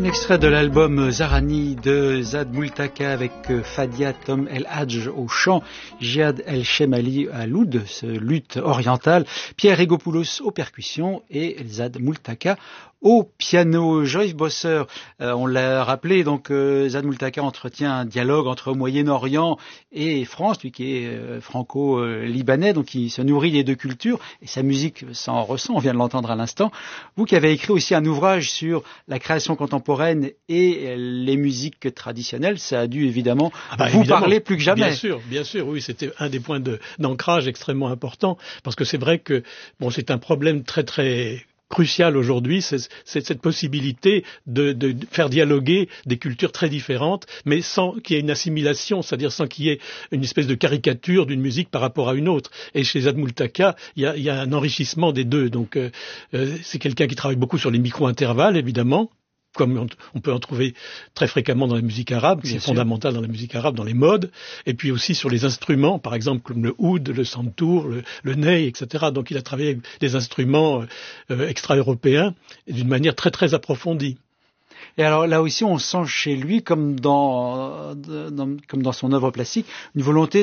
extrait de l'album Zarani de Zad Multaka avec Fadia Tom El Hadj au chant, Jihad El Chemali à l'oud, lutte orientale, Pierre Egopoulos aux percussions et Zad Multaka au piano. Jean-Yves Bosser, on l'a rappelé, donc Zad Multaka entretient un dialogue entre Moyen-Orient et France, lui qui est franco-libanais, donc il se nourrit des deux cultures, et sa musique s'en ressent, on vient de l'entendre à l'instant. Vous qui avez écrit aussi un ouvrage sur la création contemporaine et les musiques traditionnelles, ça a dû évidemment parler plus que jamais. Bien sûr, oui, c'était un des points d'ancrage extrêmement important, parce que c'est vrai que c'est un problème très très crucial aujourd'hui, c'est cette possibilité de faire dialoguer des cultures très différentes, mais sans qu'il y ait une assimilation, c'est-à-dire sans qu'il y ait une espèce de caricature d'une musique par rapport à une autre. Et chez Zad Multaka, il y a un enrichissement des deux. Donc c'est quelqu'un qui travaille beaucoup sur les micro-intervalles, évidemment, comme on peut en trouver très fréquemment dans la musique arabe, c'est fondamental dans la musique arabe, dans les modes, et puis aussi sur les instruments, par exemple comme le oud, le santour, le ney, etc. Donc il a travaillé avec des instruments extra-européens d'une manière très très approfondie. Et alors là aussi, on sent chez lui, comme dans son œuvre plastique, une volonté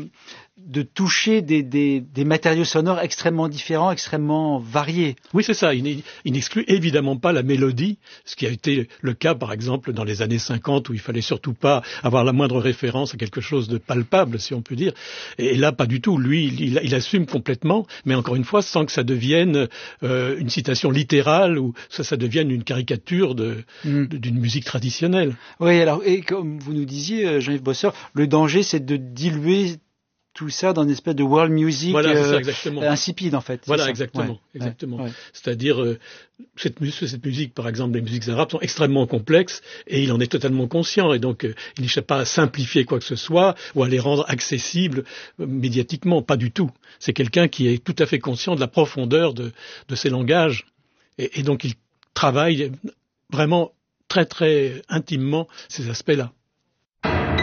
de toucher des matériaux sonores extrêmement différents, extrêmement variés. Oui, c'est ça. Il n'exclut évidemment pas la mélodie, ce qui a été le cas, par exemple, dans les années 50, où il fallait surtout pas avoir la moindre référence à quelque chose de palpable, si on peut dire. Et là, pas du tout. Lui, il assume complètement, mais encore une fois, sans que ça devienne une citation littérale ou ça devienne une caricature d'une musique traditionnelle. Oui, alors, et comme vous nous disiez, Jean-Yves Bosser, le danger, c'est de diluer tout ça dans une espèce de world music insipide, en fait. Voilà, exactement. Ouais. C'est-à-dire, cette musique, par exemple, les musiques arabes sont extrêmement complexes et il en est totalement conscient. Et donc, il n'échappe pas à simplifier quoi que ce soit ou à les rendre accessibles médiatiquement. Pas du tout. C'est quelqu'un qui est tout à fait conscient de la profondeur de ces langages. Et donc, il travaille vraiment très, très intimement ces aspects-là.